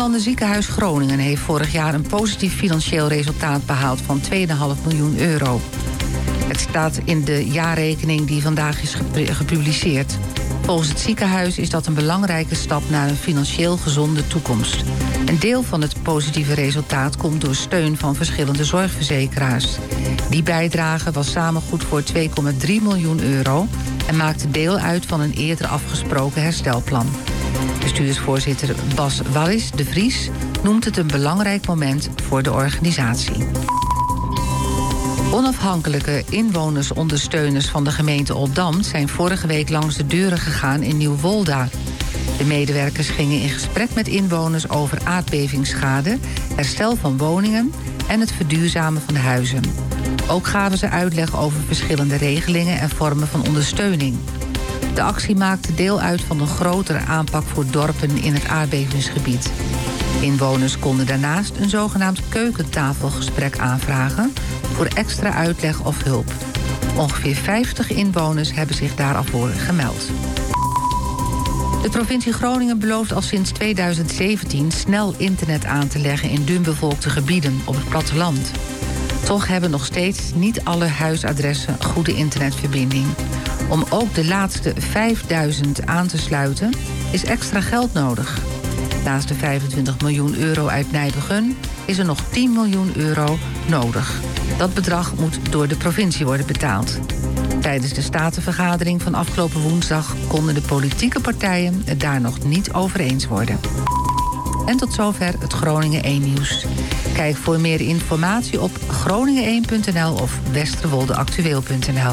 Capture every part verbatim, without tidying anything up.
Bestuurslanden Ziekenhuis Groningen heeft vorig jaar een positief financieel resultaat behaald van twee komma vijf miljoen euro. Het staat in de jaarrekening die vandaag is gepubliceerd. Volgens het ziekenhuis is dat een belangrijke stap naar een financieel gezonde toekomst. Een deel van het positieve resultaat komt door steun van verschillende zorgverzekeraars. Die bijdrage was samen goed voor twee komma drie miljoen euro... en maakte deel uit van een eerder afgesproken herstelplan. Bestuursvoorzitter Bas Wallis de Vries noemt het een belangrijk moment voor de organisatie. Onafhankelijke inwonersondersteuners van de gemeente Oldambt zijn vorige week langs de deuren gegaan in Nieuwolda. De medewerkers gingen in gesprek met inwoners over aardbevingsschade, herstel van woningen en het verduurzamen van huizen. Ook gaven ze uitleg over verschillende regelingen en vormen van ondersteuning. De actie maakte deel uit van een grotere aanpak voor dorpen in het aardbevingsgebied. Inwoners konden daarnaast een zogenaamd keukentafelgesprek aanvragen voor extra uitleg of hulp. Ongeveer vijftig inwoners hebben zich daarvoor gemeld. De provincie Groningen belooft al sinds tweeduizend zeventien snel internet aan te leggen in dunbevolkte gebieden op het platteland. Toch hebben nog steeds niet alle huisadressen een goede internetverbinding. Om ook de laatste vijfduizend aan te sluiten is extra geld nodig. Naast de vijfentwintig miljoen euro uit Nijpegen is er nog tien miljoen euro nodig. Dat bedrag moet door de provincie worden betaald. Tijdens de statenvergadering van afgelopen woensdag konden de politieke partijen het daar nog niet over eens worden. En tot zover het Groningen één nieuws. Kijk voor meer informatie op groningen één punt n l of westerwoldeactueel punt n l.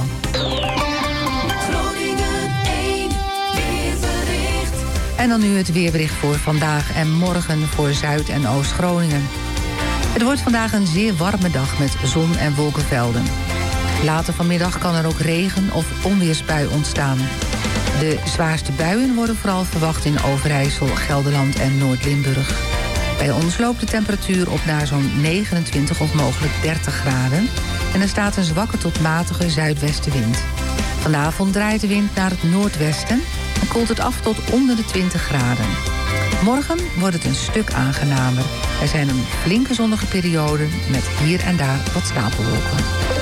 En dan nu het weerbericht voor vandaag en morgen voor Zuid- en Oost-Groningen. Het wordt vandaag een zeer warme dag met zon- en wolkenvelden. Later vanmiddag kan er ook regen- of onweersbui ontstaan. De zwaarste buien worden vooral verwacht in Overijssel, Gelderland en Noord-Limburg. Bij ons loopt de temperatuur op naar zo'n negenentwintig of mogelijk dertig graden... en er staat een zwakke tot matige zuidwestenwind. Vanavond draait de wind naar het noordwesten en koelt het af tot onder de twintig graden. Morgen wordt het een stuk aangenamer. Er zijn een flinke zonnige periode met hier en daar wat stapelwolken.